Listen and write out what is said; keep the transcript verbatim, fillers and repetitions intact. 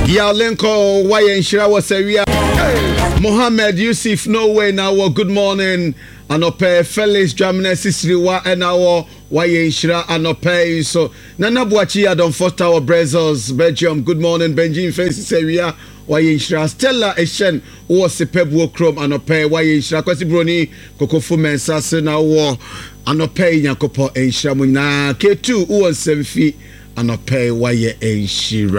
Yalenko Wayen Shirawa Seria Mohammed Yusuf no way now good morning anope Felix Jamne Sisriwa and our Wayen Shira anope so Nana Buachi Adon Foster or Brazils Belgium good morning Benjamin Felix Seria Wayen Shira Stella Eshen or Sepebu Chrome anope Wayen Shira Kwesi Broni Kokofu Mensase na wo anope Nyakopo Enshira Muna K two one seven feet anope Wayen Shira